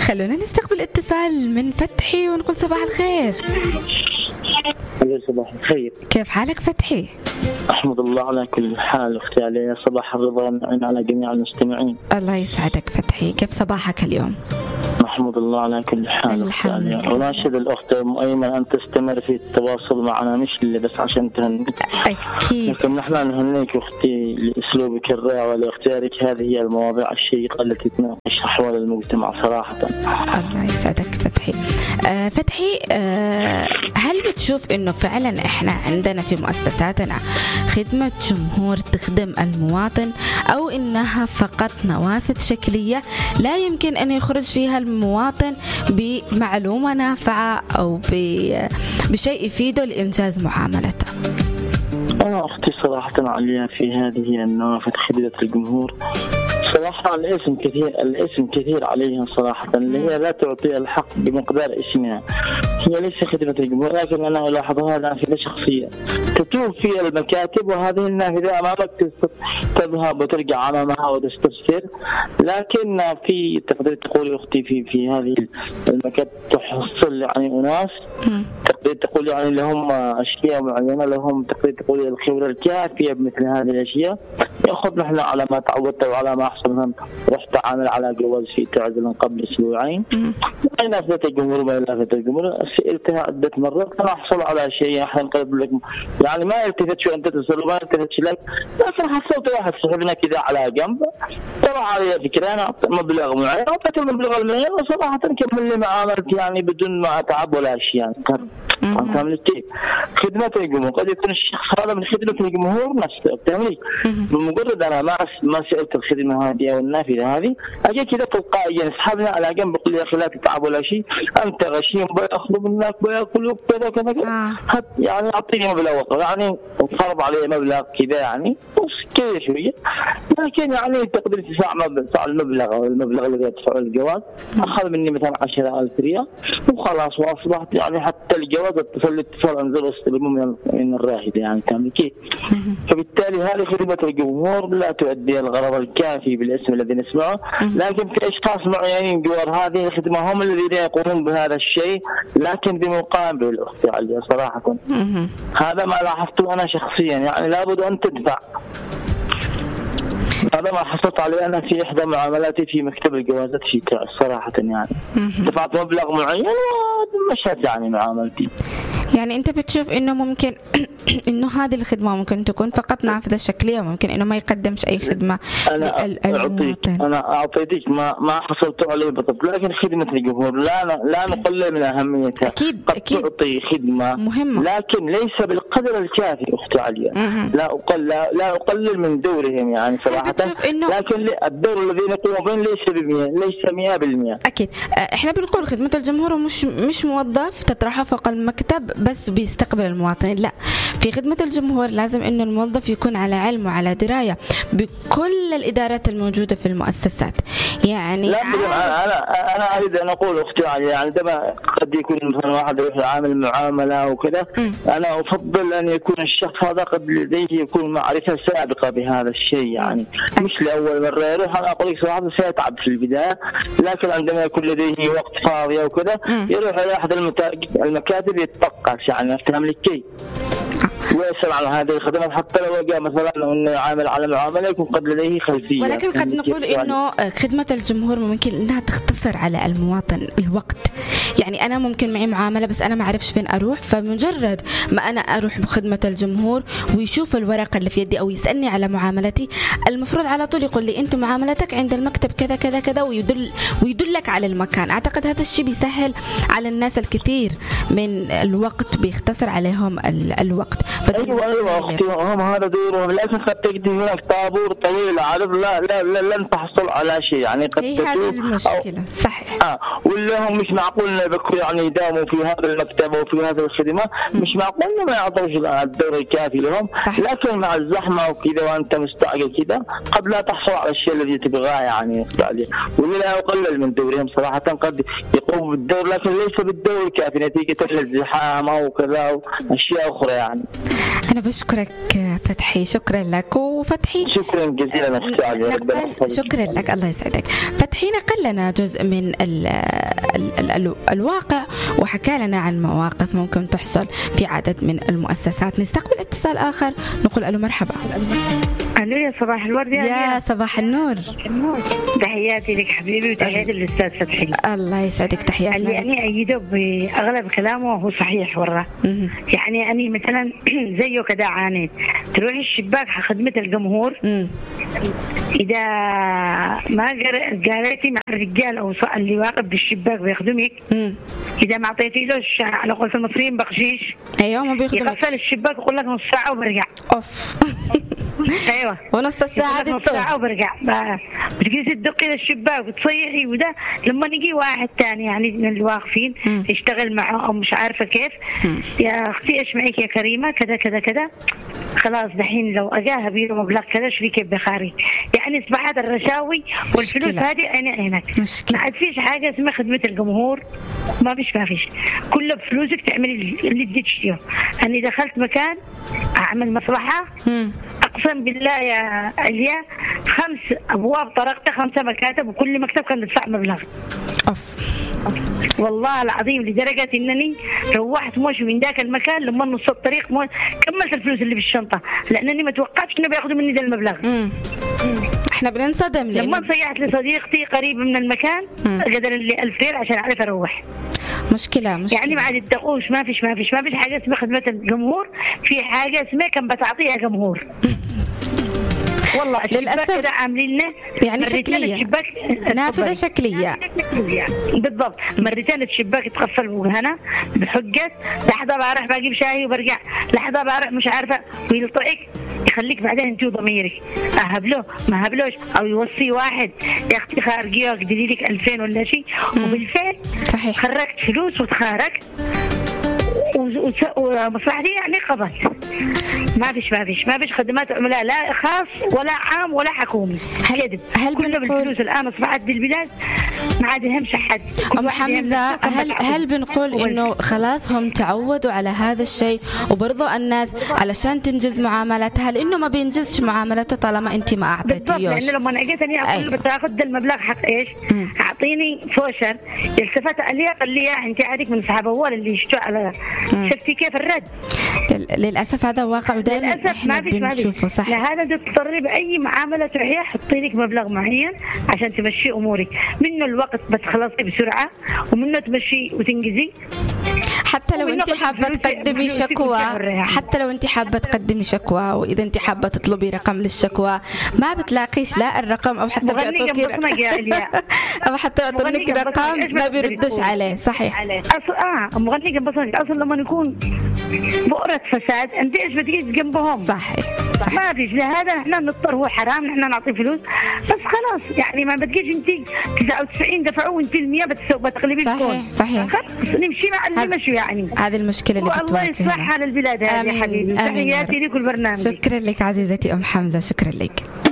خلونا نستقبل اتصال من فتحي ونقول صباح الخير. صباح الخير، كيف حالك فتحي؟ أحمد الله على كل حال أختي علي. صباح الرضا والنعيم على جميع المستمعين. الله يسعدك فتحي، كيف صباحك اليوم؟ أحمد الله على كل حال أختي علي. وناشد الأخت أيمن أن تستمر في التواصل معنا، مش اللي بس عشان تهنيك، أكيد، لكن نحن نهنيك أختي لأسلوبك الرائع ولاختيارك هذه هي المواضيع الشيقة التي تناقش أحوال المجتمع صراحة. الله يسعدك فتحي. فتحي، هل بتشوف إنه فعلا إحنا عندنا في مؤسساتنا خدمة جمهور تخدم المواطن، أو إنها فقط نوافذ شكلية لا يمكن أن يخرج فيها المواطن بمعلومة نافعة أو بشيء يفيده لإنجاز معاملته؟ أنا أختي صراحة عليها في هذه النوافذ خدمة الجمهور. صراحة الاسم كثير عليها صراحة، اللي هي لا تعطي الحق بمقدار اسمها. هي ليس خدمة الجمهور، لكن أنا ألاحظها نافذة شخصية تتوه في المكاتب، وهذه النافذة أمامك تذهب وترجع أمامها وتستفسر، لكن في تقدر تقول أختي في هذه المكاتب تحصل يعني أناس تقدر تقول يعني لهم أشياء معينة، لهم تقدر تقول الخبرة الكافية بمثل هذه الأشياء. يأخذ نحن على ما تعودت وعلى ما أحسن. رحت عامل على جواز في تعزل قبل أسبوعين، أين نافذة الجمهور ما نافذة الجمهور، سئلتها عدة مرات، أنا أحصل على شيء أحيانا قلب لك يعني ما التفت شو أنت تسأل ما التفت لك، لكن حصلت واحد صاحبنا كذا على جنب طلع علي فكرة، أنا مبلغ معين أعطيت المبلغ المعين، وصراحة كمل لي معاملتي يعني بدون ما أتعب ولا شيء يعني. فهمت كيف؟ خدمة الجمهور قد يكون الشخص هذا من خدمة الجمهور نفسه، فهمت؟ بمجرد أنا ما سألت الخدمة هذه أو النافذة هذه، أجي كذا تلقائيا أصحابنا على جنب بقول لي يا أخي لا تتعب ولا شيء، أنت غشيم بيأخذ منك بيأكل كذا كذا يعني أعطيني مبلغ، يعني فرض علي مبلغ كذا يعني كذا شوية، لكن يعني تقدر تدفع المبلغ أو المبلغ اللي يدفعه الجواز، أخذ مني مثلا 10,000 ريال وخلاص، وأصبحت يعني حتى الجواز اتصل أنزل واستلمه من الراهدة يعني كان كيف. فبالتالي هذه خدمة الجمهور لا تؤدي الغرض الكافي بالاسم الذي نسمعه، لكن في أشخاص معينين جوار هذه الخدمة هم الذين يقومون بهذا الشيء، لكن بمقابل الأخت عليا صراحة هذا ما لاحظته أنا شخصيا، يعني لابد أن تدفع. هذا ما حصلت عليه أنا في إحدى معاملاتي في مكتب الجوازات في تعز صراحة، يعني دفعت مبلغ معين ومشت يعني معاملتي. يعني أنت بتشوف إنه ممكن إنه هذه الخدمة ممكن تكون فقط نافذة شكلية، ممكن إنه ما يقدمش أي خدمة للمواطن. أنا أعطيتك ما حصلت عليه بالضبط، لكن خدمة الجمهور لا نقلل من أهميتها. أكيد تعطي خدمة مهمة، لكن ليس بالقدر الكافي أختي عليا. لا أقلل من دورهم يعني صراحة، لكن الدور الذي يقوم به ليس 100%. أكيد إحنا بنقول خدمة الجمهور مش موظف تطرحه فوق المكتب بس بيستقبل المواطنين، لا، في خدمة الجمهور لازم إنه الموظف يكون على علم وعلى دراية بكل الإدارات الموجودة في المؤسسات. يعني لا أنا أريد أن أقول أختي يعني عندما قد يكون مثلا واحد يعامل معاملة وكذا، أنا أفضل أن يكون الشخص هذا قد لديه يكون معرفة سابقة بهذا الشيء، يعني مش لأول مرة يروح. أنا أقول لك صراحة سيتعب في البداية، لكن عندما يكون لديه وقت فاضي وكذا يروح إلى أحد المكاتب يتطقس يعني أفهم لك كيف ويسأل عن هذه الخدمات، حتى لو جاء مثلا انه يعامل على معامله يكون قد لديه خلفيه. ولكن قد نقول انه خدمه الجمهور ممكن انها تختصر على المواطن الوقت، يعني انا ممكن معي معامله بس انا ما اعرفش فين اروح، فمجرد ما انا اروح بخدمه الجمهور ويشوف الورقه اللي في يدي او يسالني على معاملتي، المفروض على طول يقول لي انت معاملتك عند المكتب كذا كذا كذا، ويدلك على المكان. اعتقد هذا الشيء بيسهل على الناس الكثير من الوقت، بيختصر عليهم الوقت. ايوه اختي هم هذا دورهم، لكن قد تجد هناك طابور طويل عرض لا لن تحصل على شيء، يعني قد هذه المشكله صحيح. ولا هم مش معقول يعني يداوموا في هذا المكتب وفي هذه الخدمه، مش معقول ما يعطوش الدور الكافي لهم. لكن مع الزحمه وكذا وانت مستعجل كذا قد لا تحصل على الشيء الذي تبغاه يعني. ولا اقلل من دورهم صراحه، قد يقوم بالدور لكن ليس بالدور الكافي نتيجه الازدحام او كذا واشياء اخرى يعني. أنا بشكرك فتحي، شكرا لك. وفتحي شكرا جزيلا أختي عليا، شكرا لك، الله يسعدك. فتحي نقل لنا جزء من الواقع وحكى لنا عن مواقف ممكن تحصل في عدد من المؤسسات. نستقبل اتصال آخر، نقول ألو مرحبا. ألو يا صباح الورد. يا صباح النور. تحياتي لك حبيبي وتحياتي للأستاذ فتحي. الله يسعدك، تحياتي. يعني أيده بأغلب كلامه وهو صحيح ورا. يعني أنا مثلا زيه كذا عانيت، تروح الشباك خدمة الجمهور إذا ما قالتي مع الرجال أو اللي واقف بالشباك بيخدمك، إذا ما أعطيتيلوش على قولة المصريين بخشيش، أيوة ما بيخدمك، يقفل الشباك يقول لك نص ساعة وبرجع. أوف. ايوه ونص الساعه دي نص ساعه وبرجع. بتجلسي تدقي للشباك وتصيحي، وده لما نجي واحد ثاني يعني من اللي واقفين يشتغل معه او مش عارفه كيف، يا اختي ايش معك يا كريمه كذا كذا كذا، خلاص دحين لو اجاها بيرو مبلغ كذا شريكه بخاري. يعني اصبحت الرشاوي والفلوس هذه عينك. ما عاد فيش حاجه اسمها خدمه الجمهور، ما فيش كله بفلوسك تعملي اللي بدك تشتيه. انا دخلت مكان اعمل مصلحه، اقسم بالله يا عليا 5 أبواب طرقت 5 مكاتب، وكل مكتب كان يدفع مبلغ. والله العظيم لدرجة انني روحت ماشي من ذاك المكان لما نص الطريق كملت الفلوس اللي بالشنطة، لانني ما توقعتش انه بياخذوا مني ذا المبلغ. احنا بننصدم لما صيحت لصديقتي قريبة من المكان قدر لي 1000 ريال عشان اعرف اروح. مشكلة يعني ما عاد يتقوش. ما فيش حاجة اسمها خدمة الجمهور، في حاجة اسمها كم بتعطيها جمهور. والله للأسف كده عاملين لنا يعني شكلية، نافذة شكلية بالضبط. مرتين الشباك يتقفل وهنا بحجة، لحظة بروح بجيب شاي وبرجع، لحظة بروح مش عارفة، ويلطعك يخليك بعدين انت وضميرك اهبله ما هبلوش، او يوصي واحد يا اختي خارجيه اقدري لك 2000 ولا شيء، وبالفعل صحيح خرجت فلوس وتخارجت ومصلحتي يعني قضت. ما فيش خدمات عملاء لا خاص ولا عام ولا حكومي. هل كله بالفلوس الان اصبحت بالبلاد، ما عاد يهمش حد. ام حمزه هل بنقول انه خلاص هم تعودوا على هذا الشيء، وبرضه الناس علشان تنجز معاملتها لانه ما بينجزش معاملته طالما انت ما اعطيتيوش. لانه لما اجيت اني اقول بتاخذ المبلغ حق ايش؟ اعطيني فوشر، التفت علي قال لي انت عادك من صحاب اول اللي يشتوا على شفتي كيف الرد. للاسف هذا واقع ودائما احنا بنشوفه. صح، لهذا تضطري باي معامله تروحيها حطي لك مبلغ معين عشان تمشي امورك، منه الوقت بتخلصي بسرعه، ومنه تمشي وتنجزي. حتى لو انت حابه تقدمي شكوى، حتى لو انت حابه تقدمي شكوى، واذا انت حابه تطلبي رقم للشكوى ما بتلاقيش لا الرقم، او حتى بيعطوك او حتى يعطونك رقم ما بيردوش عليه. صحيح مغني جنب بصرك اصلا لما يكون بؤرة فساد انت ايش بتجي جنبهم؟ صحيح ما فيش. لهذا احنا نضطر، هو حرام احنا نعطي فلوس بس خلاص، يعني ما بتجيش انت 99 دفعوا وانت 100 بتقلبي الكون. صحيح نمشي مع اللي مشوا. يعني هذه المشكلة اللي بتواجهنا. والله يصلح حال البلاد هذه يا حبيبي. تحياتي لك والبرنامج. شكرا لك عزيزتي أم حمزة، شكرا لك.